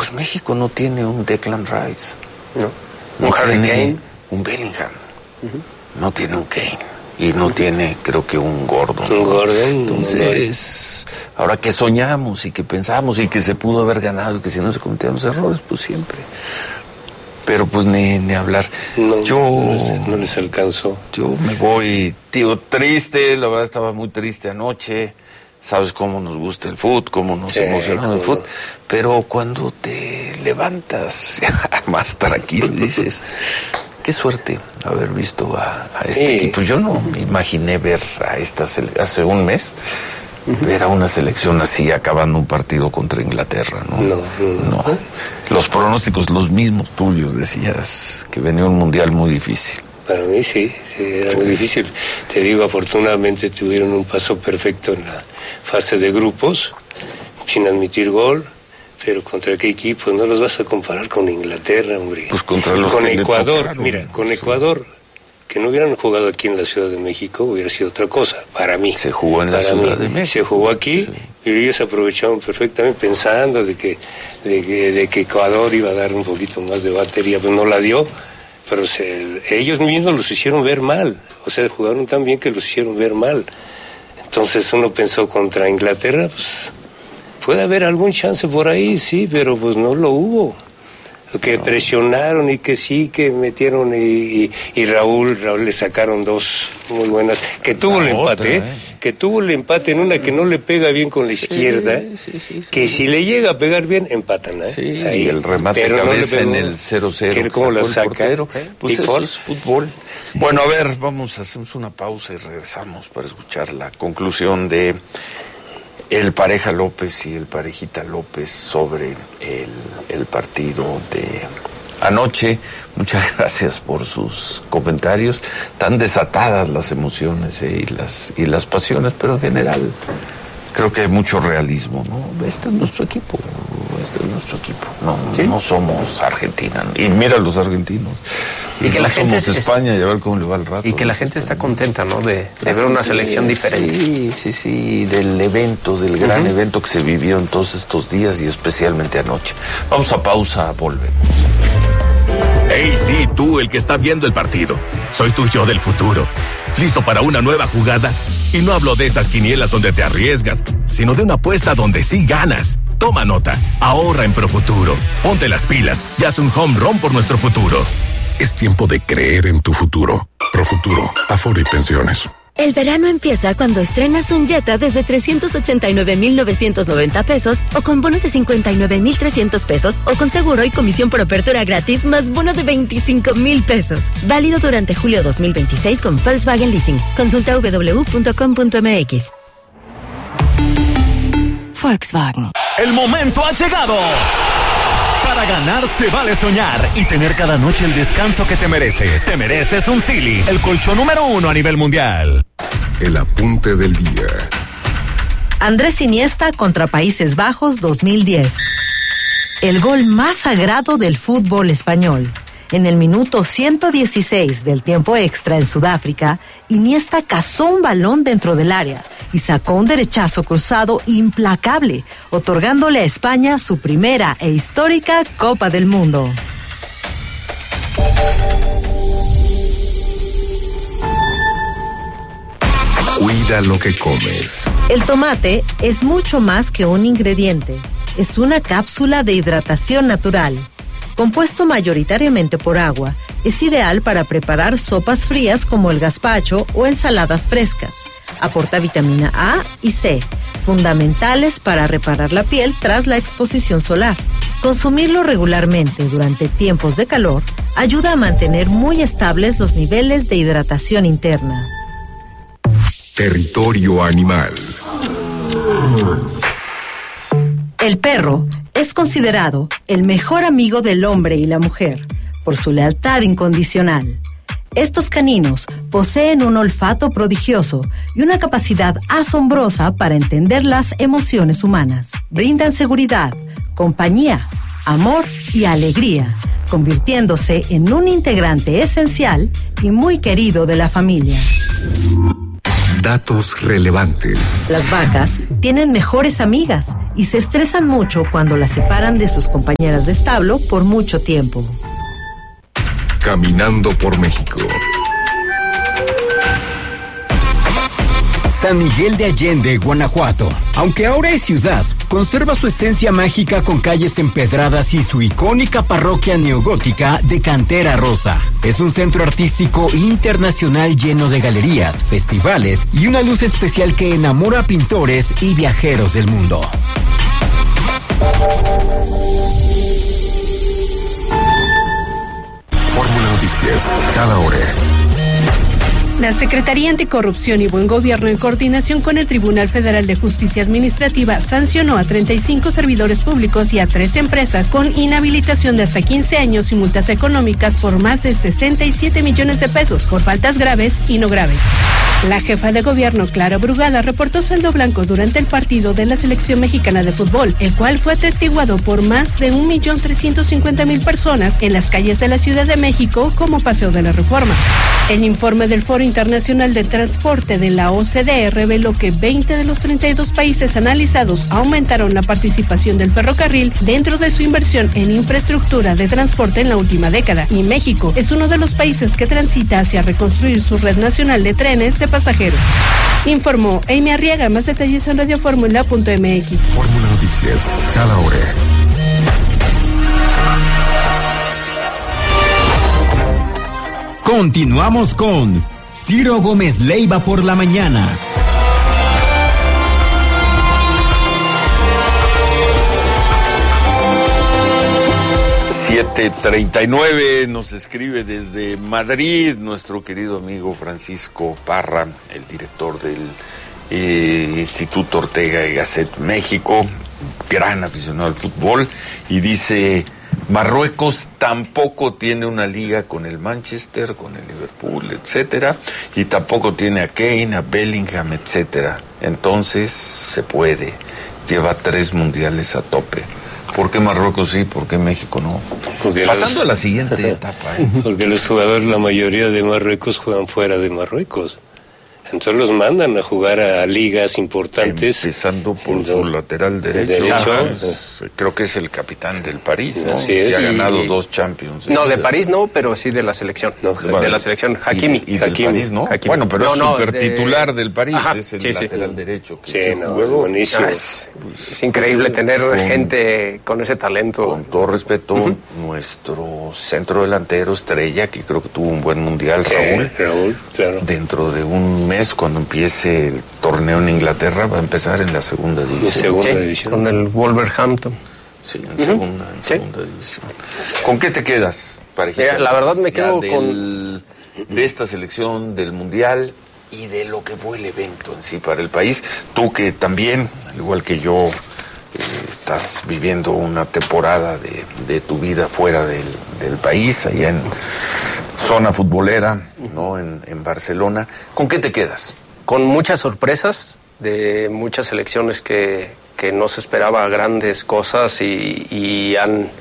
ver, México no tiene un Declan Rice. No Harry tiene Kane. Un Bellingham. No tiene un Kane. Y no tiene, creo que, un Gordon. Entonces, ahora que soñamos y que pensamos y que se pudo haber ganado y que si no se cometieron los errores, pues siempre. Pero pues ni hablar. No les alcanzó. Yo me voy, tío, triste. La verdad estaba muy triste anoche. Sabes cómo nos gusta el fútbol, cómo nos emociona el fútbol. Pero cuando te levantas más tranquilo y dices... Qué suerte haber visto a este equipo. Yo no me imaginé ver a hace un mes, ver a una selección así acabando un partido contra Inglaterra, ¿no? No. Los pronósticos, los mismos tuyos, decías que venía un mundial muy difícil. Para mí sí, era muy difícil. Te digo, afortunadamente tuvieron un paso perfecto en la fase de grupos, sin admitir gol. Pero ¿contra qué equipo? No los vas a comparar con Inglaterra, hombre. Pues contra los con que Ecuador, tocaron, mira, con Ecuador, que no hubieran jugado aquí en la Ciudad de México, hubiera sido otra cosa, para mí. Se jugó en la Ciudad de México. Se jugó aquí, y ellos aprovecharon perfectamente pensando de que Ecuador iba a dar un poquito más de batería, pues no la dio, pero ellos mismos los hicieron ver mal. O sea, jugaron tan bien que los hicieron ver mal. Entonces uno pensó contra Inglaterra, pues... Puede haber algún chance por ahí, sí, pero pues no lo hubo. Que presionaron y que sí, que metieron y Raúl le sacaron dos muy buenas. Que tuvo el empate, que tuvo el empate en una que no le pega bien con la izquierda. Sí. Que si le llega a pegar bien, empatan. Sí, ahí, y el remate de cabeza en el 0-0. ¿Cómo la saca? Pues eso es fútbol. Bueno, a ver, hacemos una pausa y regresamos para escuchar la conclusión de... el Pareja López y el Parejita López sobre el partido de anoche. Muchas gracias por sus comentarios. Tan desatadas las emociones y las pasiones, pero en general creo que hay mucho realismo, ¿no? Este es nuestro equipo. No somos Argentina. Y mira los argentinos. Y que la gente somos España y a ver cómo le va el rato. Y que la gente está contenta, ¿no? De ver una selección diferente. Sí, del evento, del gran evento que se vivió en todos estos días y especialmente anoche. Vamos a pausa, volvemos. Hey, sí, tú, el que está viendo el partido. Soy tu yo del futuro. ¿Listo para una nueva jugada? Y no hablo de esas quinielas donde te arriesgas, sino de una apuesta donde sí ganas. Toma nota, ahorra en Profuturo. Ponte las pilas y haz un home run por nuestro futuro. Es tiempo de creer en tu futuro. Profuturo, Afore y Pensiones. El verano empieza cuando estrenas un Jetta desde 389,990 pesos o con bono de 59,300 pesos o con seguro y comisión por apertura gratis más bono de 25,000 pesos. Válido durante julio 2026 con Volkswagen Leasing. Consulta www.com.mx. Volkswagen. El momento ha llegado. Para ganar se vale soñar y tener cada noche el descanso que te mereces. Te mereces un Sealy, el colchón número 1 a nivel mundial. El apunte del día. Andrés Iniesta contra Países Bajos 2010. El gol más sagrado del fútbol español. En el minuto 116 del tiempo extra en Sudáfrica, Iniesta cazó un balón dentro del área y sacó un derechazo cruzado implacable, otorgándole a España su primera e histórica Copa del Mundo. Cuida lo que comes. El tomate es mucho más que un ingrediente. Es una cápsula de hidratación natural. Compuesto mayoritariamente por agua, es ideal para preparar sopas frías como el gazpacho o ensaladas frescas. Aporta vitamina A y C, fundamentales para reparar la piel tras la exposición solar. Consumirlo regularmente durante tiempos de calor ayuda a mantener muy estables los niveles de hidratación interna. Territorio animal. El perro es considerado el mejor amigo del hombre y la mujer por su lealtad incondicional. Estos caninos poseen un olfato prodigioso y una capacidad asombrosa para entender las emociones humanas. Brindan seguridad, compañía, amor y alegría, convirtiéndose en un integrante esencial y muy querido de la familia. Datos relevantes. Las vacas tienen mejores amigas y se estresan mucho cuando las separan de sus compañeras de establo por mucho tiempo. Caminando por México. San Miguel de Allende, Guanajuato. Aunque ahora es ciudad, conserva su esencia mágica con calles empedradas y su icónica parroquia neogótica de cantera rosa. Es un centro artístico internacional lleno de galerías, festivales y una luz especial que enamora a pintores y viajeros del mundo. Fórmula Noticias, cada hora. La Secretaría Anticorrupción y Buen Gobierno, en coordinación con el Tribunal Federal de Justicia Administrativa, sancionó a 35 servidores públicos y a 3 empresas con inhabilitación de hasta 15 años y multas económicas por más de 67 millones de pesos por faltas graves y no graves. La jefa de gobierno, Clara Brugada, reportó saldo blanco durante el partido de la selección mexicana de fútbol, el cual fue atestiguado por más de 1.350.000 personas en las calles de la Ciudad de México como Paseo de la Reforma. El informe del Foro Internacional de Transporte de la OCDE reveló que 20 de los 32 países analizados aumentaron la participación del ferrocarril dentro de su inversión en infraestructura de transporte en la última década, y México es uno de los países que transita hacia reconstruir su red nacional de trenes de pasajeros. Informó Amy Arriaga. Más detalles en radioformula.mx. Fórmula Noticias, cada hora. Continuamos con Ciro Gómez Leiva por la mañana. ...7:39 nos escribe desde Madrid nuestro querido amigo Francisco Parra, el director del Instituto Ortega y Gasset México, gran aficionado al fútbol, y dice: Marruecos tampoco tiene una liga con el Manchester, con el Liverpool, etcétera, y tampoco tiene a Kane, a Bellingham, etcétera. Entonces se puede, lleva 3 mundiales a tope. ¿Por qué Marruecos sí? ¿Por qué México no? Pasando a la siguiente etapa. Porque los jugadores, la mayoría de Marruecos, juegan fuera de Marruecos. Entonces los mandan a jugar a ligas importantes. Empezando por su lateral derecho. Creo que es el capitán del París, ¿no? Que ha ganado 2 Champions. No, de París no, pero sí de la selección. No, de la selección, Hakimi. Y del París, ¿no? Hakimi. Bueno, pero es super titular del París. Ajá, es el lateral derecho. Que es buenísimo. Es increíble tener gente con ese talento. Con todo respeto, nuestro centro delantero estrella, que creo que tuvo un buen mundial, Raúl, claro. Dentro de un mes, cuando empiece el torneo en Inglaterra, va a empezar en la segunda división. División. Con el Wolverhampton. Sí, en segunda división. ¿Con qué te quedas, parejita? La verdad me quedo de esta selección, del mundial y de lo que fue el evento en sí para el país. Tú que también, al igual que yo, estás viviendo una temporada de tu vida fuera del país, allá en zona futbolera, ¿no? En Barcelona. ¿Con qué te quedas? Con muchas sorpresas de muchas selecciones que no se esperaba grandes cosas y han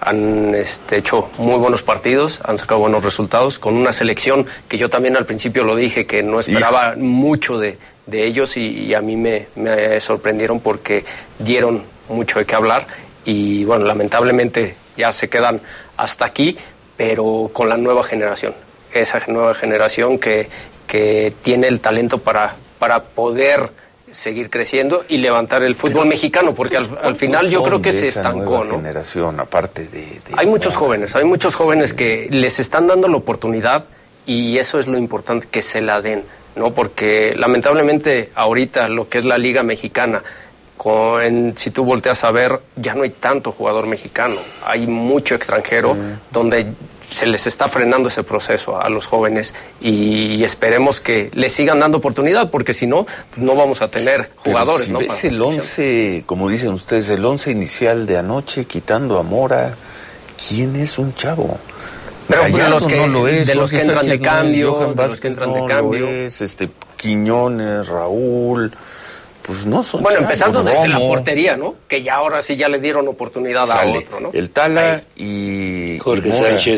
hecho muy buenos partidos, han sacado buenos resultados, con una selección que yo también al principio lo dije, que no esperaba mucho de ellos, y a mí me sorprendieron porque dieron mucho de qué hablar, y bueno, lamentablemente ya se quedan hasta aquí, pero con la nueva generación, esa nueva generación que tiene el talento para poder seguir creciendo y levantar el fútbol mexicano, porque al final yo creo que se estancó, ¿no? Generación, aparte hay muchos jóvenes que les están dando la oportunidad, y eso es lo importante, que se la den, ¿no? Porque lamentablemente ahorita lo que es la Liga Mexicana, si tú volteas a ver, ya no hay tanto jugador mexicano, hay mucho extranjero, donde se les está frenando ese proceso a los jóvenes, y esperemos que les sigan dando oportunidad, porque si no, no vamos a tener jugadores. Pero si ves el 11, como dicen ustedes, el 11 inicial de anoche, quitando a Mora, ¿quién es un chavo? Pero Gallardo los que, no lo es, de los que entran de cambio, Johan Vázquez no lo es, Quiñones, Raúl, pues no son bueno, chavos, empezando desde la portería, ¿no? Que ya ahora sí ya le dieron oportunidad a otro, ¿no? El Tala y Jorge Sánchez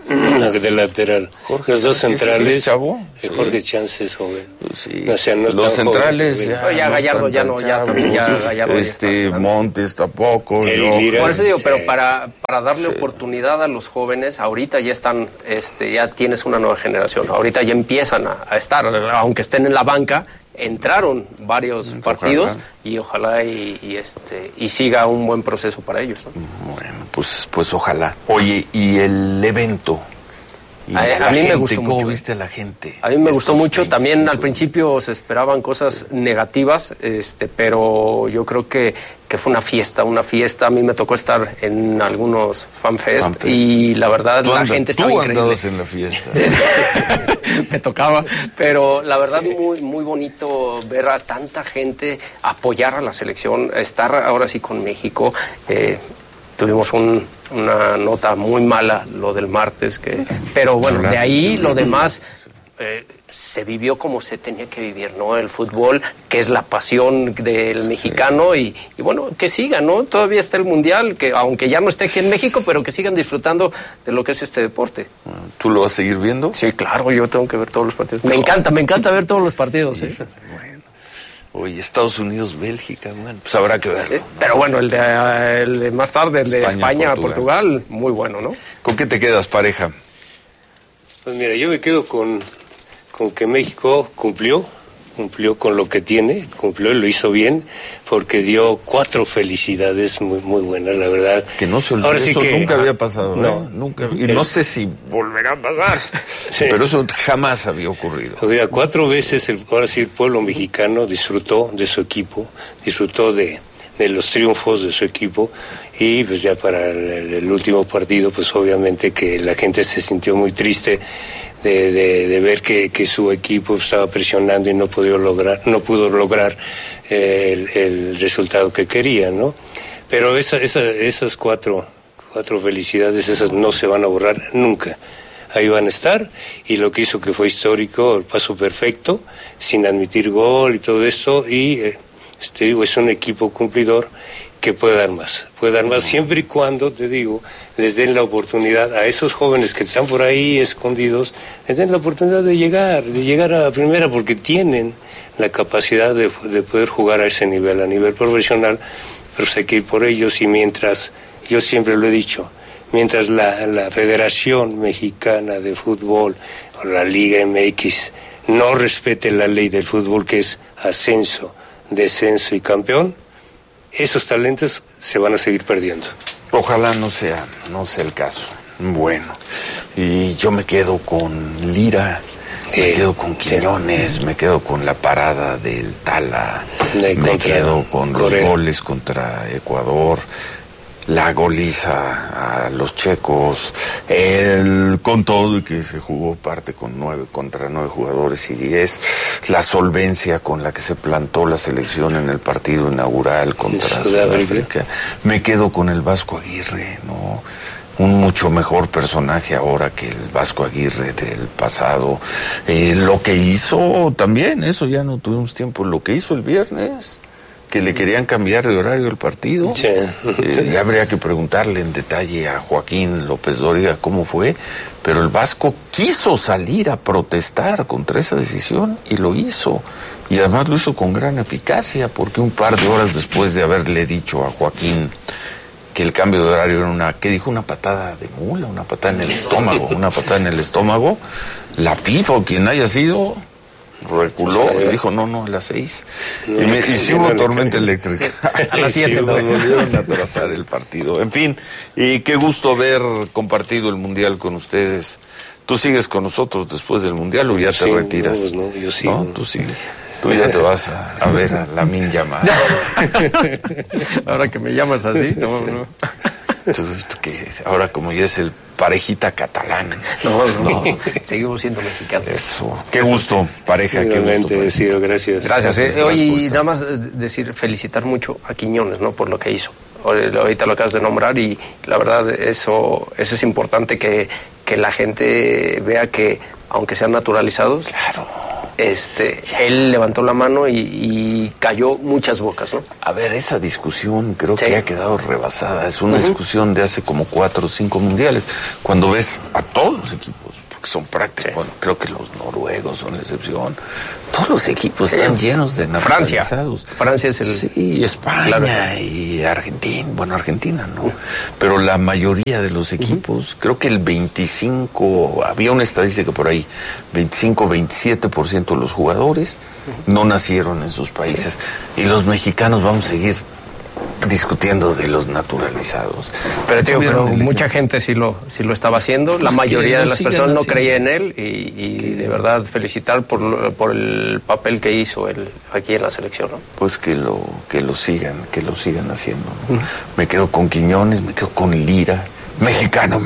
de lateral. Los dos centrales. Chavo. Jorge Chance es joven. Sí. O sea, no los centrales joven, ya Gallardo ya no, ya también ya Gallardo ya está. Montes tampoco. Por eso digo, pero para darle oportunidad a los jóvenes, ahorita ya están, ya tienes una nueva generación. Ahorita ya empiezan a estar, aunque estén en la banca. Entraron varios partidos y ojalá y siga un buen proceso para ellos, ¿no? Bueno, pues ojalá. Oye, y el evento. A mí me gustó mucho. ¿Cómo viste a la gente? A mí me gustó mucho. También al principio se esperaban cosas negativas, pero yo creo que fue una fiesta. A mí me tocó estar en algunos FanFest y la verdad la gente estaba increíble. Tú andabas en la fiesta. Me tocaba, pero la verdad muy, muy bonito ver a tanta gente apoyar a la selección, estar ahora sí con México. Tuvimos una nota muy mala, lo del martes, pero bueno, de ahí lo demás se vivió como se tenía que vivir, ¿no? El fútbol, que es la pasión del mexicano y bueno, que sigan, ¿no? Todavía está el Mundial, que aunque ya no esté aquí en México, pero que sigan disfrutando de lo que es este deporte. ¿Tú lo vas a seguir viendo? Sí, claro, yo tengo que ver todos los partidos. Me encanta ver todos los partidos, ¿eh? Bueno. Oye, Estados Unidos, Bélgica, bueno, pues habrá que verlo, ¿no? Pero bueno, el de más tarde, el de España, Portugal, muy bueno, ¿no? ¿Con qué te quedas, pareja? Pues mira, yo me quedo con que México cumplió con lo que tiene, cumplió y lo hizo bien, porque dio 4 felicidades muy, muy buenas, la verdad. Que no se olvide, ahora sí eso que nunca había pasado, no, nunca. Y no sé si volverá a pasar, sí. Pero eso jamás había ocurrido. Mira, 4 veces, ahora sí, el pueblo mexicano disfrutó de su equipo, disfrutó de los triunfos de su equipo, y pues ya para el último partido, pues obviamente que la gente se sintió muy triste de ver que su equipo estaba presionando y no pudo lograr el resultado que quería, ¿no? Pero esas cuatro felicidades, esas no se van a borrar nunca. Ahí van a estar, y lo que hizo que fue histórico, el paso perfecto, sin admitir gol y todo esto, y te digo, es un equipo cumplidor que puede dar más siempre y cuando, te digo, les den la oportunidad a esos jóvenes que están por ahí escondidos, les den la oportunidad de llegar a la primera, porque tienen la capacidad de poder jugar a ese nivel, a nivel profesional, pero hay que ir por ellos. Y mientras, yo siempre lo he dicho, mientras la Federación Mexicana de Fútbol o la Liga MX no respete la ley del fútbol, que es ascenso, descenso y campeón, esos talentos se van a seguir perdiendo. Ojalá no sea el caso. Bueno, y yo me quedo con Lira, me quedo con Quiñones, me quedo con la parada del Tala, me quedo con los goles contra Ecuador, la goliza a los checos, con todo y que se jugó parte contra 9 jugadores y 10, la solvencia con la que se plantó la selección en el partido inaugural contra Sudáfrica. Me quedo con el Vasco Aguirre, ¿no? Un mucho mejor personaje ahora que el Vasco Aguirre del pasado. Lo que hizo también, eso ya no tuvimos tiempo, lo que hizo el viernes, que le querían cambiar de horario el partido. Sí. Ya habría que preguntarle en detalle a Joaquín López Dóriga cómo fue, pero el Vasco quiso salir a protestar contra esa decisión y lo hizo. Y además lo hizo con gran eficacia, porque un par de horas después de haberle dicho a Joaquín que el cambio de horario era una patada de mula, una patada en el estómago, la FIFA o quien haya sido reculó y dijo no, a las 6. Y si hubo tormenta eléctrica. A las 7. Nos volvieron a atrasar el partido. En fin, y qué gusto haber compartido el Mundial con ustedes. ¿Tú sigues con nosotros después del Mundial o ya te retiras? No, yo sigo. ¿No? Tú sigues. Tú ya te vas a ver a Lamine Yamal. Ahora que me llamas así, no. Ahora como ya es el parejita catalán. No. Seguimos siendo mexicanos. Eso. Qué gusto, pareja. Qué gusto. Decido, gracias. Gracias. Oye, nada más felicitar mucho a Quiñones, ¿no? Por lo que hizo. Ahorita lo acabas de nombrar y la verdad eso es importante, que la gente vea que aunque sean naturalizados, claro, él levantó la mano y cayó muchas bocas, ¿no? A ver, esa discusión creo que ha quedado rebasada. Es una discusión de hace como 4 o 5 mundiales. Cuando ves a todos los equipos, porque son prácticos, bueno, creo que los noruegos son la excepción. Todos los equipos están llenos de naturalizados. Francia es el... Sí, España y Argentina. Bueno, Argentina no. Pero la mayoría de los equipos, creo que el 25, había una estadística por ahí, 25-27% de los jugadores no nacieron en sus países. Y los mexicanos vamos a seguir discutiendo de los naturalizados. Pero mucha gente sí lo estaba haciendo. La mayoría de las personas no creía en él y de verdad felicitar por el papel que hizo él aquí en la selección, ¿no? Pues que lo sigan haciendo, ¿no? Me quedo con Quiñones, me quedo con Lira. Mexicano.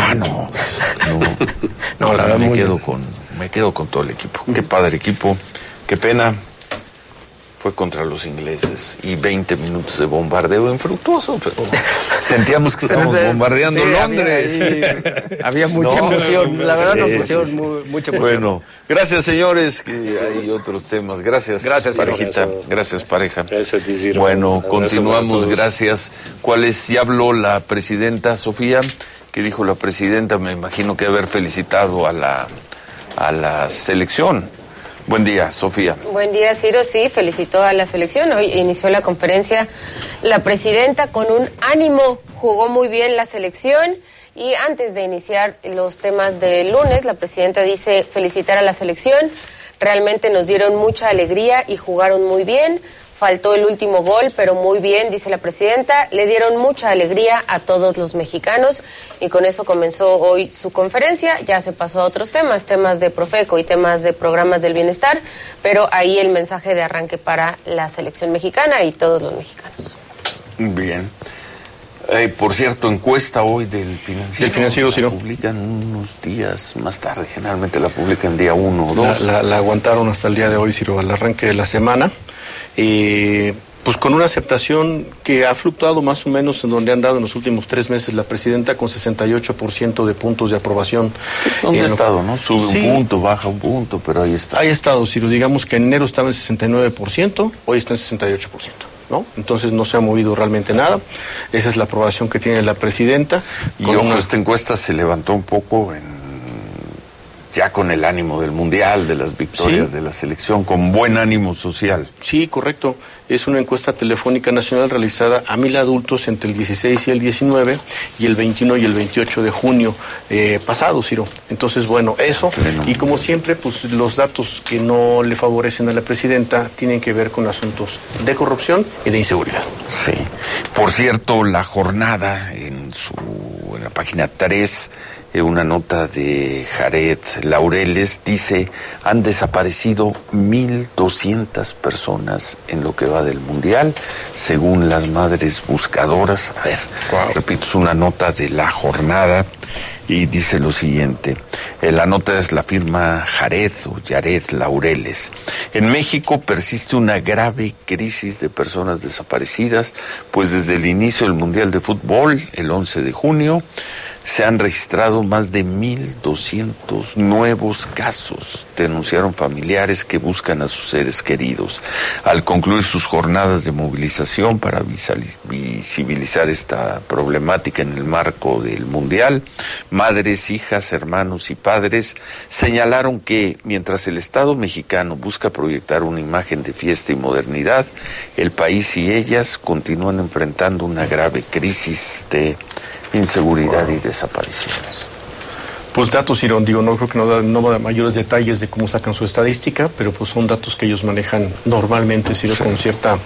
No, la verdad me quedo con todo el equipo. Qué padre equipo. Qué pena. Fue contra los ingleses y 20 minutos de bombardeo infructuoso, pero sentíamos que estábamos bombardeando Londres. Había mucha emoción, la verdad nos pusieron mucha emoción. Bueno, gracias señores, que hay otros temas. Gracias parejita, gracias pareja. Gracias a ti, Ciro. Bueno, continuamos, gracias. Ya habló la presidenta Sofía? ¿Qué dijo la presidenta? Me imagino que haber felicitado a la selección. Buen día, Sofía. Buen día, Ciro. Sí, felicitó a la selección. Hoy inició la conferencia la presidenta con un ánimo. Jugó muy bien la selección. Y antes de iniciar los temas del lunes, la presidenta dice felicitar a la selección. Realmente nos dieron mucha alegría y jugaron muy bien. Faltó el último gol, pero muy bien, dice la presidenta. Le dieron mucha alegría a todos los mexicanos y con eso comenzó hoy su conferencia. Ya se pasó a otros temas de Profeco y temas de programas del bienestar, pero ahí el mensaje de arranque para la selección mexicana y todos los mexicanos. Bien. Por cierto, encuesta hoy del Financiero. El Financiero, Ciro. La publican unos días más tarde, generalmente la publican día 1 o 2. La aguantaron hasta el día de hoy, Ciro, al arranque de la semana. Pues con una aceptación que ha fluctuado más o menos en donde han dado en los últimos 3 meses la presidenta, con 68% de puntos de aprobación. ¿Dónde ha estado, no? Sube un punto, baja un punto, pero ahí está. Ahí ha estado, Ciro. Digamos que en enero estaba en 69%, hoy está en 68%. ¿No? Entonces no se ha movido realmente nada. Esa es la aprobación que tiene la presidenta. Y esta encuesta se levantó un poco ya con el ánimo del Mundial, de las victorias de la selección, con buen ánimo social. Sí, correcto. Es una encuesta telefónica nacional realizada a 1,000 adultos entre el 16 y el 19 y el 21 y el 28 de junio pasado, Ciro. Entonces, bueno, eso. Y como siempre, pues los datos que no le favorecen a la presidenta tienen que ver con asuntos de corrupción y de inseguridad. Sí. Por cierto, La Jornada, en la página 3, una nota de Jared Laureles, dice: han desaparecido 1,200 personas en lo que va del Mundial, según las madres buscadoras. A ver, repito, es una nota de La Jornada y dice lo siguiente. La nota es la firma Jared Laureles. En México persiste una grave crisis de personas desaparecidas, pues desde el inicio del Mundial de Fútbol, el 11 de junio, se han registrado más de 1,200 nuevos casos, denunciaron familiares que buscan a sus seres queridos. Al concluir sus jornadas de movilización para visibilizar esta problemática en el marco del Mundial, madres, hijas, hermanos y padres señalaron que mientras el Estado mexicano busca proyectar una imagen de fiesta y modernidad, el país y ellas continúan enfrentando una grave crisis de inseguridad y desapariciones. Pues datos, Irón, no creo que no da mayores detalles de cómo sacan su estadística, pero pues son datos que ellos manejan normalmente, con cierta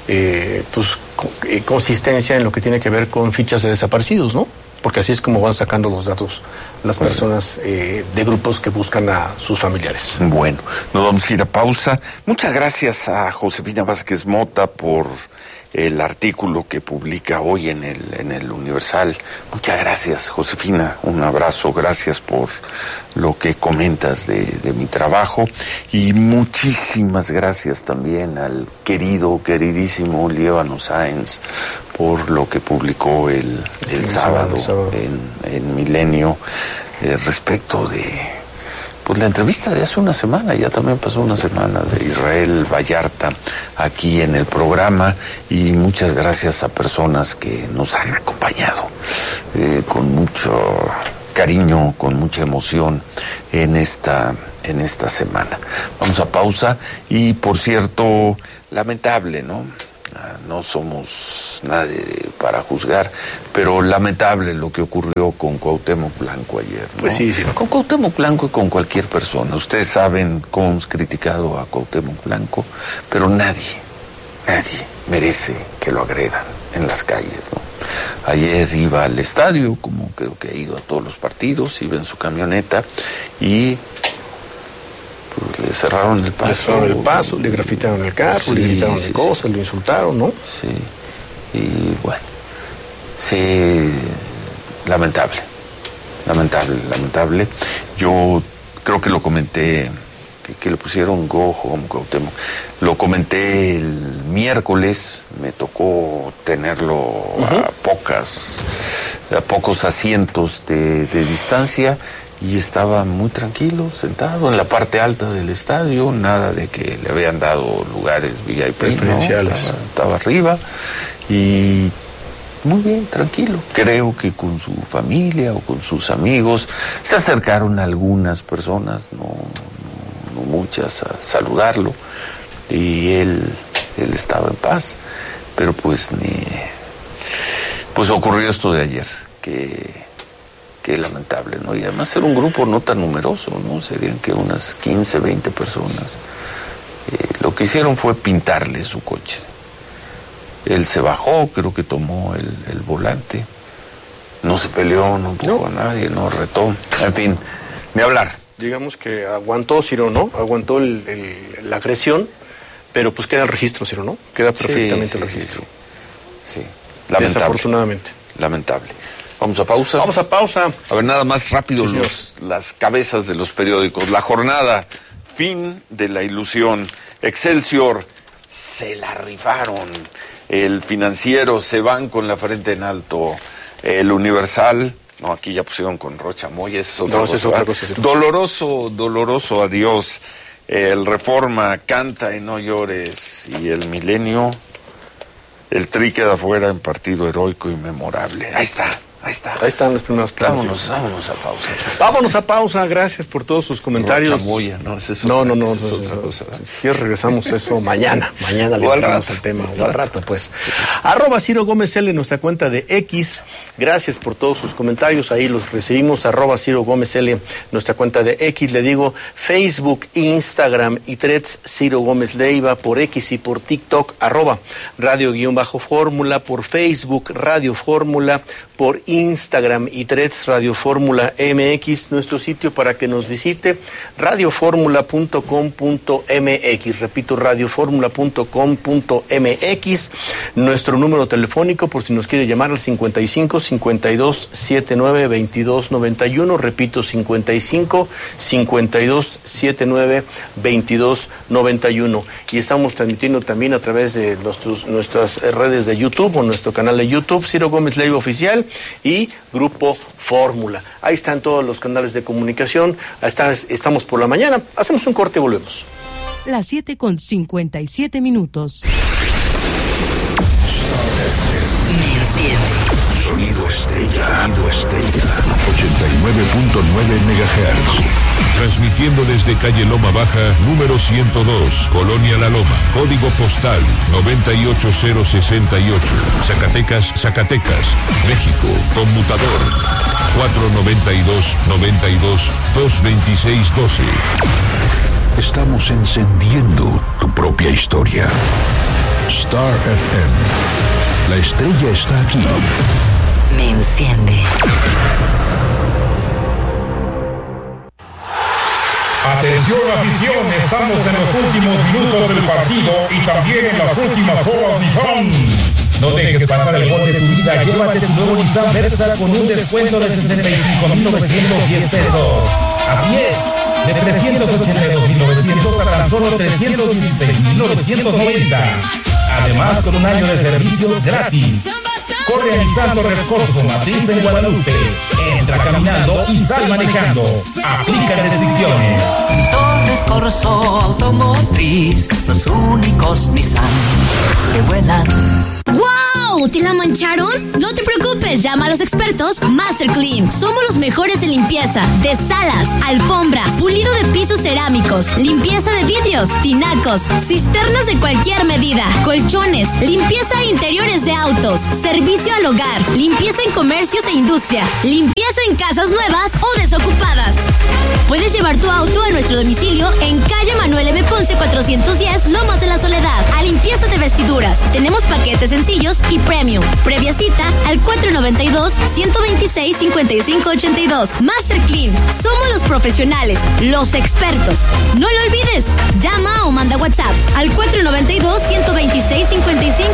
consistencia en lo que tiene que ver con fichas de desaparecidos, ¿no? Porque así es como van sacando los datos las personas de grupos que buscan a sus familiares. Bueno, nos vamos a ir a pausa. Muchas gracias a Josefina Vázquez Mota por el artículo que publica hoy en el Universal. Muchas gracias, Josefina, un abrazo, gracias por lo que comentas de mi trabajo, y muchísimas gracias también al queridísimo Líbano Sáenz por lo que publicó el sábado en Milenio respecto de pues la entrevista de hace una semana, ya también pasó una semana, de Israel Vallarta aquí en el programa, y muchas gracias a personas que nos han acompañado con mucho cariño, con mucha emoción en esta semana. Vamos a pausa y, por cierto, lamentable, ¿no? No somos nadie para juzgar, pero lamentable lo que ocurrió con Cuauhtémoc Blanco ayer, ¿no? Pues sí. Con Cuauhtémoc Blanco y con cualquier persona. Ustedes saben cómo hemos criticado a Cuauhtémoc Blanco, pero nadie merece que lo agredan en las calles, ¿no? Ayer iba al estadio, como creo que ha ido a todos los partidos, iba en su camioneta y pues le cerraron el paso. Le grafitearon el carro, le gritaron cosas, lo insultaron, ¿no? Sí, y bueno, sí, lamentable. Yo creo que lo comenté, que le pusieron Go Home Cuauhtémoc. Lo comenté el miércoles, me tocó tenerlo a pocos asientos de distancia, y estaba muy tranquilo, sentado en la parte alta del estadio, nada de que le habían dado lugares VIP, preferenciales. ¿no? Estaba arriba y muy bien, tranquilo. Creo que con su familia o con sus amigos se acercaron algunas personas, no muchas, a saludarlo, y él estaba en paz, pero pues ocurrió esto de ayer, que lamentable, ¿no? Y además era un grupo no tan numeroso, ¿no? Serían que unas 15, 20 personas. Lo que hicieron fue pintarle su coche. Él se bajó, creo que tomó el volante, no se peleó, no empujó a nadie, no retó, en fin, ni hablar. Digamos que aguantó, Ciro, ¿no? Aguantó la agresión, pero pues queda el registro, Ciro, ¿no? Queda perfectamente el registro. Sí. Lamentable. Desafortunadamente. Lamentable. Vamos a pausa. Vamos a pausa. A ver, nada más rápido, las cabezas de los periódicos. La Jornada, fin de la ilusión. Excelsior, se la rifaron. El Financiero, se van con la frente en alto. El Universal, no, aquí ya pusieron con Rocha Moya, es otra cosa. Doloroso adiós. El Reforma, canta y no llores. Y el Milenio, el Tri queda fuera en partido heroico y memorable. Ahí están las primeras planas. Vámonos a pausa. Vámonos a pausa, gracias por todos sus comentarios. Rocha Moya, no, esa es otra cosa. Si quieres regresamos eso mañana le entramos al tema, o al rato, pues. @Ciro Gómez L, nuestra cuenta de X. Gracias por todos sus comentarios, ahí los recibimos. @Ciro Gómez L, nuestra cuenta de X. Le digo Facebook, Instagram y Threads, Ciro Gómez Leiva por X y por TikTok, @Radio_Fórmula, por Facebook, Radio Fórmula, por Instagram y Threads, Radio Fórmula MX, nuestro sitio para que nos visite, radioformula.com.mx, repito, radioformula.com.mx, nuestro número telefónico por si nos quiere llamar al 55 52 79 22 91, repito, 55 52 79 22 91, y estamos transmitiendo también a través de nuestras redes de YouTube o nuestro canal de YouTube, Ciro Gómez Leiva Oficial y Grupo Fórmula. Ahí están todos los canales de comunicación. Estamos por la mañana. Hacemos un corte y volvemos. Las 7:57. Sonido Estrella. 89.9 MHz. Transmitiendo desde calle Loma Baja, número 102, Colonia La Loma, código postal 98068, Zacatecas, México, conmutador 492-92-226-12. Estamos encendiendo tu propia historia. Star FM. La estrella está aquí. Me enciende. Atención afición, estamos en los últimos minutos del partido y también en las últimas horas Nissan. No dejes pasar el gol de tu vida, llévate tu nuevo Nissan Versa con un descuento de 65,910 pesos. Así es, de 382,900 a tan solo 316,990. Además con un año de servicios gratis. Corre realizando Rescorso Matriz en Guadalupe. Entra caminando y sal manejando. Aplica restricciones. Torres Corso Automotriz, los únicos Nissan que vuelan. ¡Wow! ¿Te la mancharon? No te preocupes, llama a los expertos Master Clean. Somos los mejores en limpieza de salas, alfombras, pulido de pisos cerámicos, limpieza de vidrios, tinacos, cisternas de cualquier medida, colchones, limpieza de interiores de autos, servicio al hogar, limpieza en comercios e industria, limpieza en casas nuevas o desocupadas. Puedes llevar tu auto a nuestro domicilio en calle Manuel M. Ponce 410, Lomas de la Soledad, a limpieza de vestiduras. Tenemos paquetes sencillos y premium. Previa cita al 492-126-5582. Master Clean. Somos los profesionales, los expertos. No lo olvides. Llama o manda WhatsApp al 492-126-5582.